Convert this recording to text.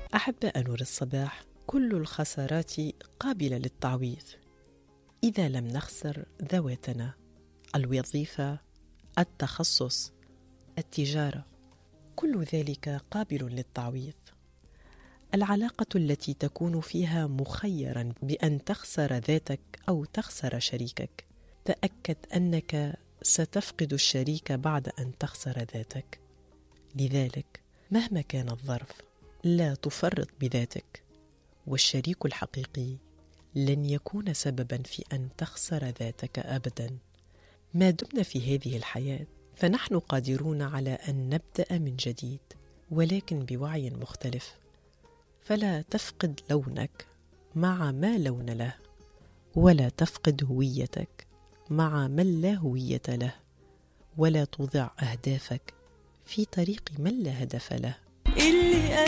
أحباء نور الصباح، كل الخسارات قابلة للتعويض إذا لم نخسر ذواتنا، الوظيفة، التخصص، التجارة، كل ذلك قابل للتعويض. العلاقة التي تكون فيها مخيرا بأن تخسر ذاتك أو تخسر شريكك، تأكد أنك ستفقد الشريك بعد أن تخسر ذاتك. لذلك مهما كان الظرف لا تفرط بذاتك، والشريك الحقيقي لن يكون سببا في أن تخسر ذاتك أبدا. ما دمنا في هذه الحياة فنحن قادرون على أن نبدأ من جديد، ولكن بوعي مختلف. فلا تفقد لونك مع ما لون له، ولا تفقد هويتك مع من لا هوية له، ولا تضع أهدافك في طريق من لا هدف له.